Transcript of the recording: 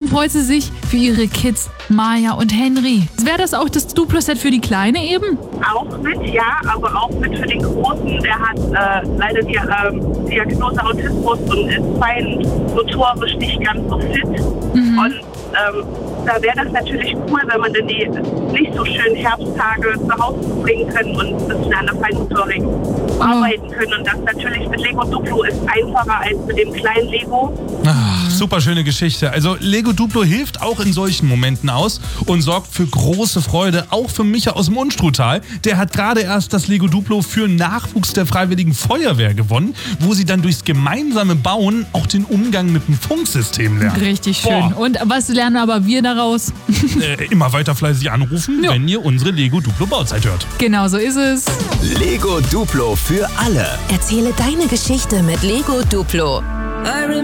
freut sie sich für ihre Kids Maya und Henry. Wäre das auch das Duplo-Set für die Kleine eben? Auch mit, ja, aber auch mit für den Großen. Der hat leider die Diagnose Autismus und ist feinmotorisch nicht ganz so fit. Und da wäre das natürlich cool, wenn man dann die nicht so schönen Herbsttage zu Hause bringen können und ein bisschen an der Feinmotorik arbeiten können. Und das natürlich mit Lego Duplo ist einfacher als mit dem kleinen Lego. Super schöne Geschichte. Also Lego Duplo hilft auch in solchen Momenten aus und sorgt für große Freude, auch für Micha aus dem Unstruttal. Der hat gerade erst das Lego Duplo für Nachwuchs der Freiwilligen Feuerwehr gewonnen, wo sie dann durchs gemeinsame Bauen auch den Umgang mit dem Funksystem lernen. Richtig schön. Und was lernen aber wir daraus? Immer weiter fleißig anrufen, wenn ihr unsere Lego Duplo Bauzeit hört. Genau so ist es. Lego Duplo für alle. Erzähle deine Geschichte mit Lego Duplo.